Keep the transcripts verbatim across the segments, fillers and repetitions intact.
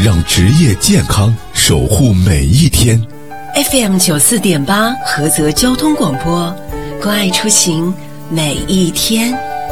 让职业健康守护每一天。 F M 九十四点八 菏泽交通广播，关爱出行每一天。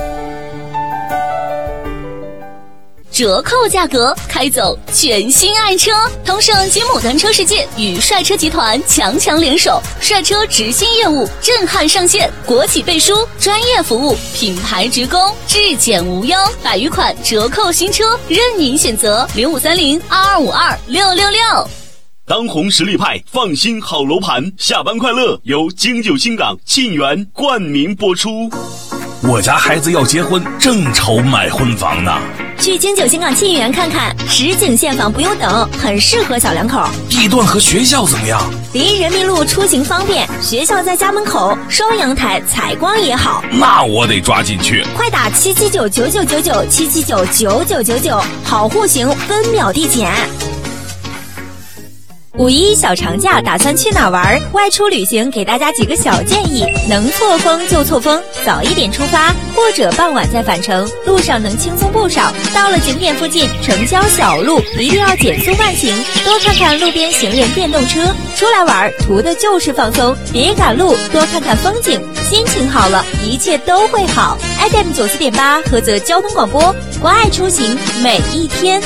折扣价格，开走全新爱车！同盛吉姆单车世界与帅车集团强强联手，帅车直新业务震撼上线，国企背书，专业服务，品牌直供，质检无忧，百余款折扣新车任您选择。零五三零二二五二六六六。 当红实力派，放心好楼盘，下班快乐由京九新港沁园冠名播出。 我家孩子要结婚，正愁买婚房呢。 去京九新港沁园看看，实景现房不用等，很适合小两口。 地段和学校怎么样？ 离人民路出行方便，学校在家门口，双阳台，采光也好。 那我得抓紧去， 快打七七九九九九九七七九九九九九，好户型分秒递减。五一小长假打算去哪玩？外出旅行给大家几个小建议：能错峰就错峰，早一点出发，或者傍晚再返程，路上能轻松不少。到了景点附近，城郊小路一定要减速慢行，多看看路边行人、电动车。出来玩图的就是放松，别赶路，多看看风景，心情好了，一切都会好。F M 九十四点八菏泽交通广播，关爱出行每一天。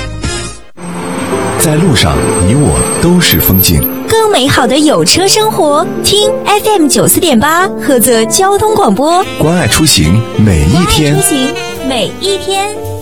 在路上，你我都是风景。 更美好的有车生活，听 F M 九十四点八菏泽交通广播， 关爱出行每一天。 关爱出行每一天。